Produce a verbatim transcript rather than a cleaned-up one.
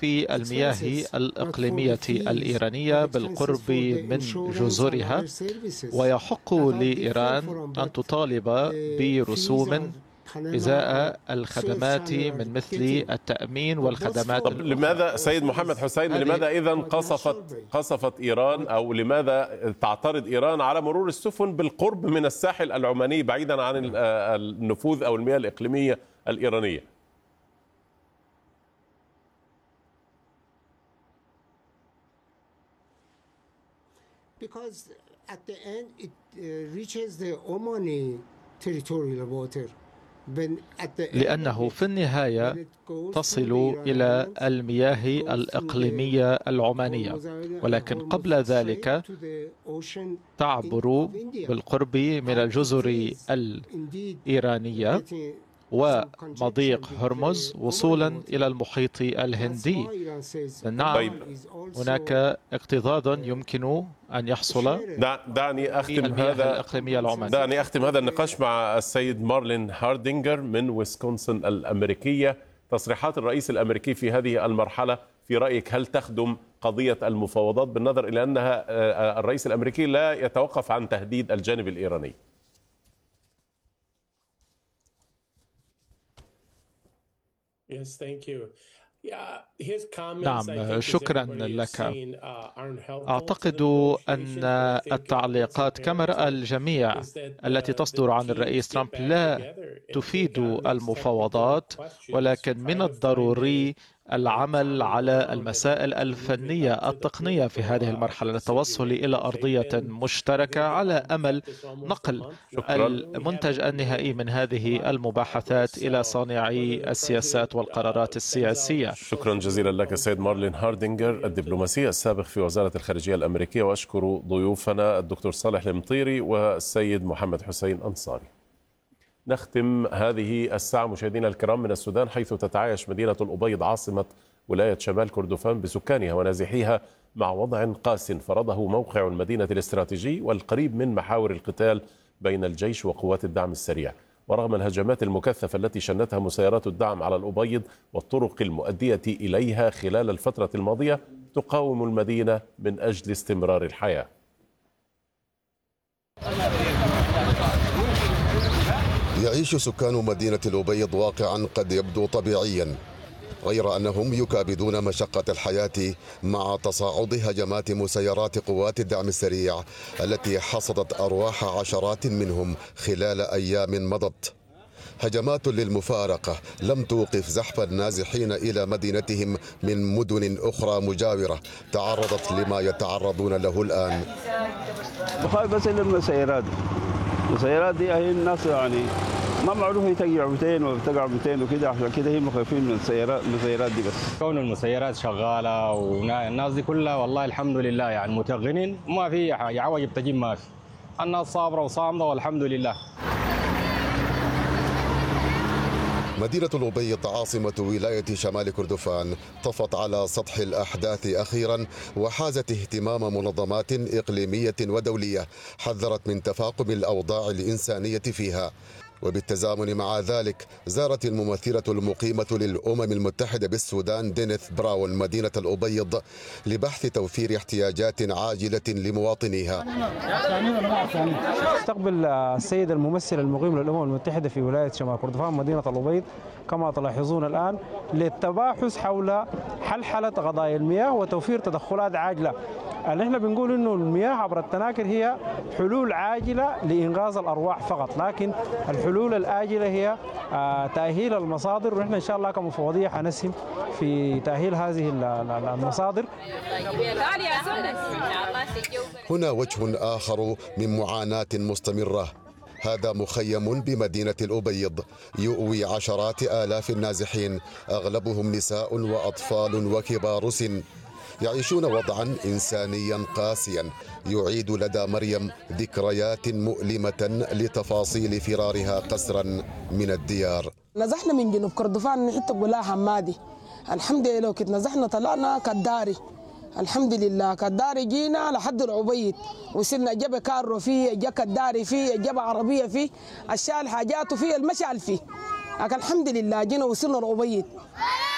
في المياه الإقليمية الإيرانية بالقرب من جزرها، ويحق لإيران أن تطالب برسوم إزاء الخدمات من مثل التأمين والخدمات. طب لماذا سيد محمد حسين، لماذا إذا قصفت قصفت إيران، أو لماذا تعترض إيران على مرور السفن بالقرب من الساحل العماني بعيدا عن النفوذ أو المياه الإقليمية الإيرانية؟ Because at the end it reaches the Omani territorial water. لأنه في النهاية تصل إلى المياه الإقليمية العمانية، ولكن قبل ذلك تعبر بالقرب من الجزر الإيرانية ومضيق هرمز وصولا إلى المحيط الهندي. نعم، هناك اكتظاظ يمكن أن يحصل. دعني أختم هذا دعني أختم هذا النقاش مع السيد مارلين هاردينجر من ويسكونسن الأمريكية. تصريحات الرئيس الأمريكي في هذه المرحلة في رأيك هل تخدم قضية المفاوضات، بالنظر إلى أنها الرئيس الأمريكي لا يتوقف عن تهديد الجانب الإيراني؟ نعم، شكرا لك. أعتقد أن التعليقات كما رأى الجميع التي تصدر عن الرئيس ترامب لا تفيد المفاوضات، ولكن من الضروري العمل على المسائل الفنية التقنية في هذه المرحلة للتوصل إلى أرضية مشتركة على أمل نقل المنتج النهائي من هذه المباحثات إلى صانعي السياسات والقرارات السياسية. شكرا جزيلا لك السيد مارلين هاردينجر، الدبلوماسي السابق في وزارة الخارجية الأمريكية، وأشكر ضيوفنا الدكتور صالح المطيري والسيد محمد حسين أنصاري. نختم هذه الساعة مشاهدينا الكرام من السودان، حيث تتعايش مدينة الأبيض عاصمة ولاية شمال كردفان بسكانها ونازحيها مع وضع قاس فرضه موقع المدينة الاستراتيجي والقريب من محاور القتال بين الجيش وقوات الدعم السريع. ورغم الهجمات المكثفة التي شنتها مسيرات الدعم على الأبيض والطرق المؤدية إليها خلال الفترة الماضية، تقاوم المدينة من أجل استمرار الحياة. يعيش سكان مدينة الأبيض واقعا قد يبدو طبيعيا، غير أنهم يكابدون مشقة الحياة مع تصاعد هجمات مسيرات قوات الدعم السريع التي حصدت أرواح عشرات منهم خلال أيام مضت. هجمات للمفارقة لم توقف زحف النازحين إلى مدينتهم من مدن أخرى مجاورة تعرضت لما يتعرضون له الآن. بخاف بس المسيرات المسيرات دي هي الناس يعني ما معروف هي تقع مئتين وبتقع مئتين وكده، عشان كده هي مخافين من السيارات المسيرات دي. بس كون المسيرات شغاله والناس دي كلها والله الحمد لله يعني متغنين، ما في حاجه عوج بتجيب، ما في، الناس صابره وصامده والحمد لله. مدينة الأبيض عاصمة ولاية شمال كردفان طفت على سطح الأحداث أخيرا، وحازت اهتمام منظمات إقليمية ودولية حذرت من تفاقم الأوضاع الإنسانية فيها. وبالتزامن مع ذلك زارت الممثلة المقيمة للأمم المتحدة بالسودان دينيث براون مدينة الأبيض لبحث توفير احتياجات عاجلة لمواطنيها. استقبل السيد الممثل المقيم للأمم المتحدة في ولاية شمال كردفان مدينة الأبيض كما تلاحظون الآن للتباحث حول حلحلة قضايا المياه وتوفير تدخلات عاجلة. اللي احنا بنقول انه المياه عبر التناكر هي حلول عاجله لانقاذ الارواح فقط، لكن الحلول الاجله هي تاهيل المصادر، ونحن ان شاء الله كمفوضيه حنسهم في تاهيل هذه المصادر. هنا وجه اخر من معاناه مستمره، هذا مخيم بمدينة الأبيض يؤوي عشرات آلاف النازحين، أغلبهم نساء وأطفال وكبار سن، يعيشون وضعا إنسانيا قاسيا يعيد لدى مريم ذكريات مؤلمة لتفاصيل فرارها قسرا من الديار. نزحنا من جنوب كردفان نحن بلا حمادي، الحمد لله لو كنت نزحنا طلعنا كداري، الحمد لله كداري جينا لحد العبيد وصلنا جاب كارو فيه، جا كداري فيه، جاب عربية فيه، الشال حاجاته فيه، المشعل فيه، الحمد لله جينا وصلنا العبيد.